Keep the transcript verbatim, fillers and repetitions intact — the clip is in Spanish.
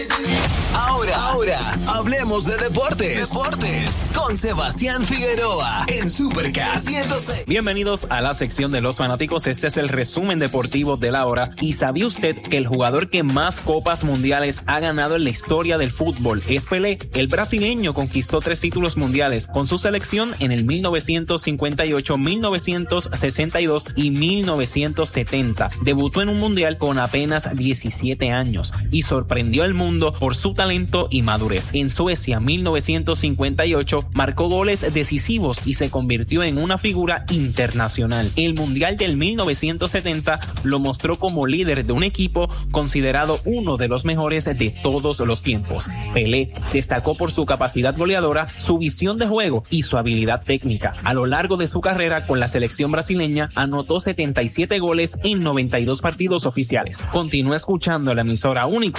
Ahora, ahora, hablemos de deportes. Deportes con Sebastián Figueroa en Supercast ciento seis. Bienvenidos a la sección de los fanáticos. Este es el resumen deportivo de la hora. ¿Y sabía usted que el jugador que más copas mundiales ha ganado en la historia del fútbol es Pelé? El brasileño conquistó tres títulos mundiales con su selección en el mil novecientos cincuenta y ocho, mil novecientos sesenta y dos y mil novecientos setenta. Debutó en un mundial con apenas diecisiete años y sorprendió al mundo por su talento y madurez. En Suecia, mil novecientos cincuenta y ocho, marcó goles decisivos y se convirtió en una figura internacional. El Mundial del mil novecientos setenta lo mostró como líder de un equipo considerado uno de los mejores de todos los tiempos. Pelé destacó por su capacidad goleadora, su visión de juego y su habilidad técnica. A lo largo de su carrera con la selección brasileña, anotó setenta y siete goles en noventa y dos partidos oficiales. Continúa escuchando la emisora única